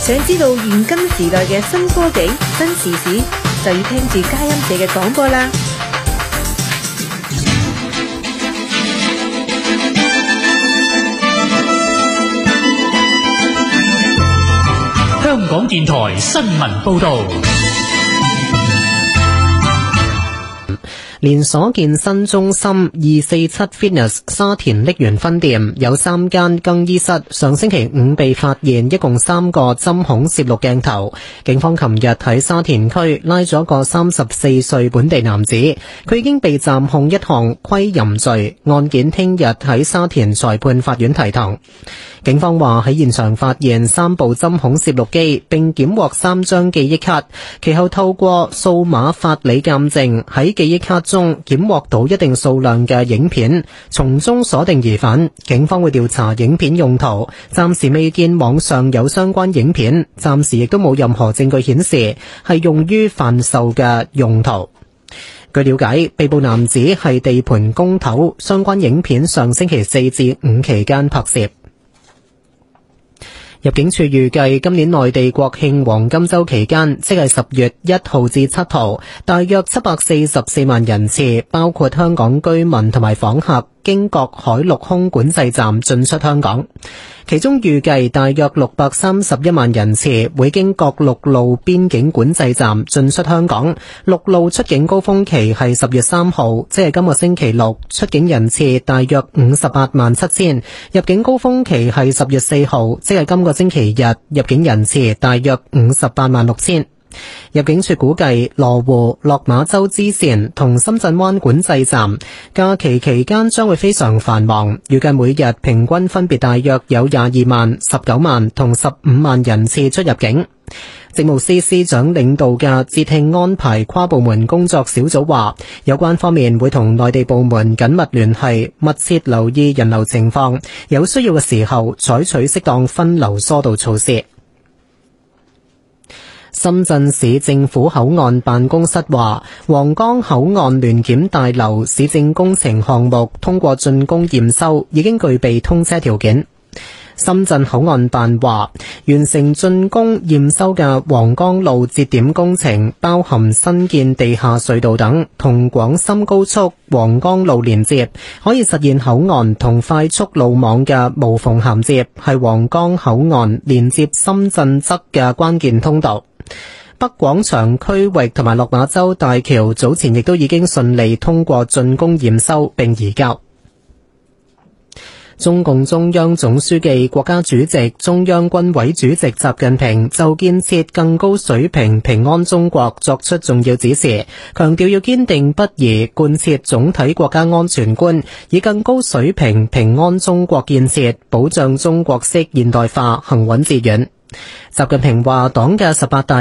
想知道現今時代嘅新科技、新時事，就要聽住佳音社嘅廣播啦。 香港電台新聞報道。 連鎖健身中心247 Fitness 沙田瀝源分店有3間更衣室，上星期五被發現一共3個針孔攝錄鏡頭。警方琴日喺沙田區拉咗個34歲本地男子，佢已經被暫控一項窺淫罪，案件聽日喺沙田裁判法院提堂。警方話喺現場發現3部針孔攝錄機，並檢獲3張記憶卡，其後透過數碼法理鑑證，喺記憶卡中檢獲到一定數量嘅影片，從中鎖定疑犯。警方會調查影片用途，暫時未見網上有相關影片，暫時亦都冇任何證據顯示係用於販售嘅用途。據了解，被捕男子係地盤工頭，相關影片上星期4至5期間拍攝。入境處預計今年內地國慶黃金週期間，即係10月1號至7號，大約744萬人次，包括香港居民同埋訪客，經各海陸空管制站進出香港。其中預計大約631萬人次會經各陸路邊境管制站進出香港。陸路出境高峰期係10月3號，即係今個星期六，出境人次大約58萬7千。入境高峰期係10月4號，即係今個星期日，入境人次大約58萬6千。入境處估計羅湖、落馬洲支線同深圳灣管制站假期期間將會非常繁忙，預計每日平均分別大約有22萬、19萬同15萬人次出入境。政務司司長領導嘅節慶安排跨部門工作小組話，有關方面會同內地部門緊密聯繫，密切留意人流情況，有需要嘅時候採取適當分流疏導措施。深圳市政府口岸辦公室話，皇崗口岸聯檢大樓市政工程項目通過竣工驗收，已經具備通車條件。深圳口岸辦話，完成竣工驗收嘅皇崗路節點工程，包含新建地下隧道等，同廣深高速皇崗路連接，可以實現口岸同快速路網嘅無縫銜接，係皇崗口岸連接深圳側嘅關鍵通道。北廣場區域同埋落馬洲大橋早前亦都已經順利通過竣工驗收並移交。中共中央總書記、國家主席、中央軍委主席習近平就建設更高水平平安中國作出重要指示，強調要堅定不移貫徹總體國家安全觀，以更高水平平安中國建設保障中國式現代化行穩致遠。習近平話，黨嘅18大